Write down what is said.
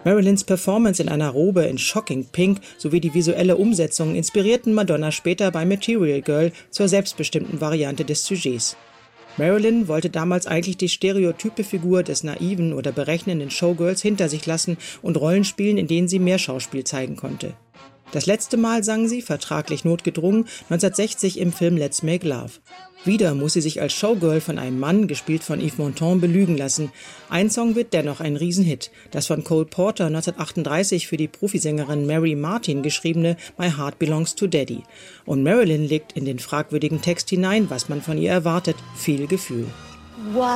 Marilyns Performance in einer Robe in Shocking Pink sowie die visuelle Umsetzung inspirierten Madonna später bei Material Girl zur selbstbestimmten Variante des Sujets. Marilyn wollte damals eigentlich die stereotype Figur des naiven oder berechnenden Showgirls hinter sich lassen und Rollen spielen, in denen sie mehr Schauspiel zeigen konnte. Das letzte Mal sang sie, vertraglich notgedrungen, 1960 im Film Let's Make Love. Wieder muss sie sich als Showgirl von einem Mann, gespielt von Yves Montand, belügen lassen. Ein Song wird dennoch ein Riesenhit, das von Cole Porter 1938 für die Profisängerin Mary Martin geschriebene My Heart Belongs to Daddy. Und Marilyn legt in den fragwürdigen Text hinein, was man von ihr erwartet, viel Gefühl.